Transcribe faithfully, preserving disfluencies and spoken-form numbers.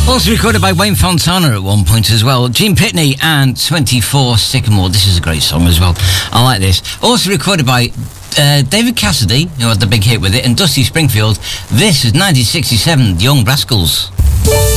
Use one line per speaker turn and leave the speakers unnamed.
Also recorded by Wayne Fontana at one point as well. Gene Pitney and twenty-four Sycamore. This is a great song as well. I like this. Also recorded by uh, David Cassidy, who had the big hit with it, and Dusty Springfield. This is nineteen sixty-seven, The Young Rascals.